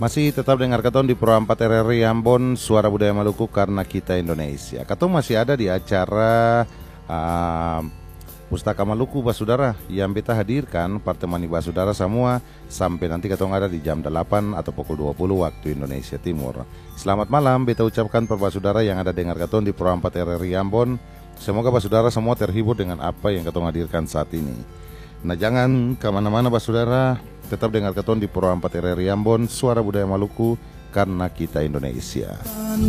Masih tetap dengar Katong di Pro 4 RRI Ambon, Suara Budaya Maluku karena kita Indonesia. Katong masih ada di acara Pustaka Maluku Basudara yang beta hadirkan pertemani Basudara semua sampai nanti Katong ada di jam 8 atau pukul 20 waktu Indonesia Timur. Selamat malam beta ucapkan per Basudara yang ada dengar Katong di Pro 4 RRI Ambon. Semoga Basudara semua terhibur dengan apa yang Katong hadirkan saat ini. Nah jangan kemana-mana Basudara, tetap dengar Katong di Pro 4 RRI Ambon, Suara Budaya Maluku karena kita Indonesia.